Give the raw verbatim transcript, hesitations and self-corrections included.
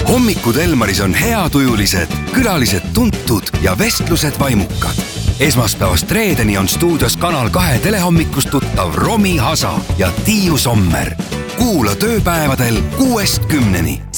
hommikud Elmaris on heatujulised, külalised tuntud ja vestlused vaimukad. Esmaspäevast reedeni on stuudios Kanal kahe telehommikust tuttav Romi Hasa ja Tiiu Sommer. Kuula tööpäevadel kuuest kümneni.